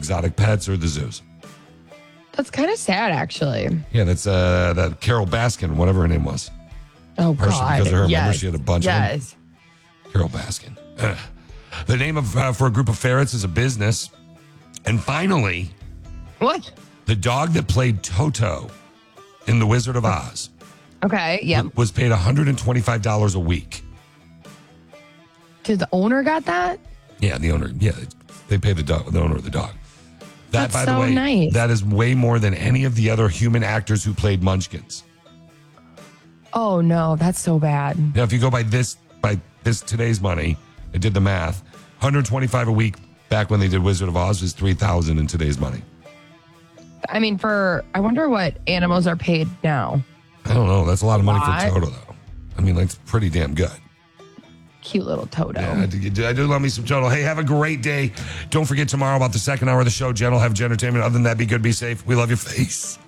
exotic pets or the zoos. That's kind of sad, actually. Yeah, that's that Carol Baskin, whatever her name was. Oh, Person, God. because of her, yes. remember she had a bunch of them? Carol Baskin. The name of for a group of ferrets is a business. And finally, What? the dog that played Toto in The Wizard of Oz Okay, yeah. was paid $125 a week. Did the owner got that? Yeah, the owner. Yeah, they pay the owner of the dog. That, That's by the so way, nice. that is way more than any of the other human actors who played Munchkins. Oh, no, that's so bad. Now, if you go by this today's money, I did the math. $125 a week back when they did Wizard of Oz was $3,000 in today's money. I mean, I wonder what animals are paid now. I don't know. That's a lot of money for Toto, though. I mean, that's pretty damn good. Cute little Toto. Yeah, I do love me some Toto. Hey, have a great day. Don't forget tomorrow about the second hour of the show. Jen will have Jen Entertainment. Other than that, be good, be safe. We love your face.